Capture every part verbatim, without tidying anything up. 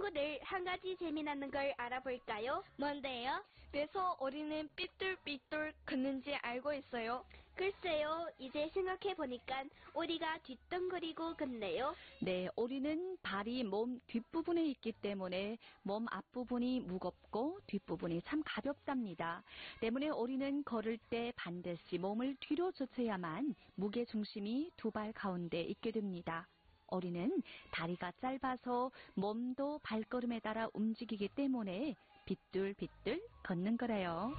친구들 한 가지 재미나는 걸 알아볼까요? 뭔데요? 그래서 오리는 삐뚤삐뚤 걷는지 알고 있어요? 글쎄요, 이제 생각해보니까 오리가 뒷덩거리고 걷네요. 네, 오리는 발이 몸 뒷부분에 있기 때문에 몸 앞부분이 무겁고 뒷부분이 참 가볍답니다. 때문에 오리는 걸을 때 반드시 몸을 뒤로 젖혀야만 무게 중심이 두 발 가운데 있게 됩니다. 오리는 다리가 짧아서 몸도 발걸음에 따라 움직이기 때문에 빗뚤빗뚤 걷는 거래요.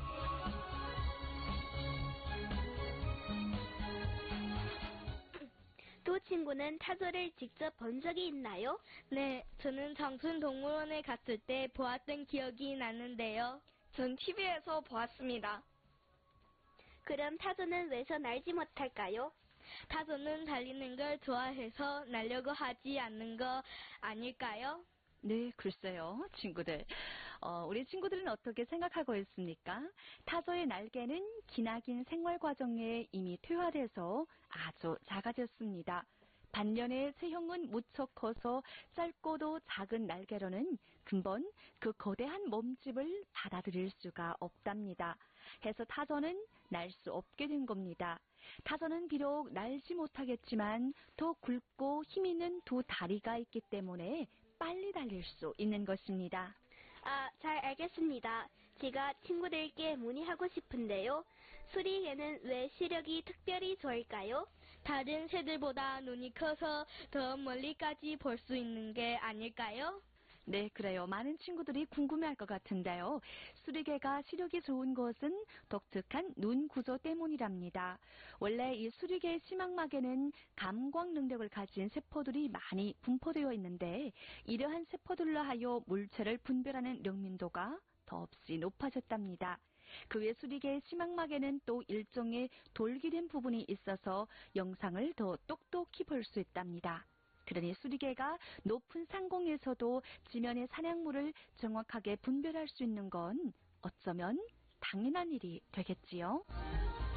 두 친구는 타조를 직접 본 적이 있나요? 네, 저는 장순동물원에 갔을 때 보았던 기억이 나는데요. 전 티비에서 보았습니다. 그럼 타조는 왜서 날지 못할까요? 타조는 달리는 걸 좋아해서 날려고 하지 않는 거 아닐까요? 네, 글쎄요, 친구들. 어, 우리 친구들은 어떻게 생각하고 있습니까? 타조의 날개는 기나긴 생활 과정에 이미 퇴화돼서 아주 작아졌습니다. 반면에 새형은 무척 커서 짧고도 작은 날개로는 근본 그 거대한 몸집을 받아들일 수가 없답니다. 해서 타조는 날 수 없게 된 겁니다. 타조는 비록 날지 못하겠지만 더 굵고 힘있는 두 다리가 있기 때문에 빨리 달릴 수 있는 것입니다. 아, 잘 알겠습니다. 제가 친구들께 문의하고 싶은데요. 수리개는 왜 시력이 특별히 좋을까요? 다른 새들보다 눈이 커서 더 멀리까지 볼 수 있는 게 아닐까요? 네, 그래요. 많은 친구들이 궁금해할 것 같은데요. 수리개가 시력이 좋은 것은 독특한 눈 구조 때문이랍니다. 원래 이 수리개의 시망막에는 감광 능력을 가진 세포들이 많이 분포되어 있는데 이러한 세포들로 하여 물체를 분별하는灵敏도가 더없이 높아졌답니다. 그 외 수리개의 시망막에는 또 일종의 돌기된 부분이 있어서 영상을 더 똑똑히 볼 수 있답니다. 그러니 수리개가 높은 상공에서도 지면의 사냥물을 정확하게 분별할 수 있는 건 어쩌면 당연한 일이 되겠지요.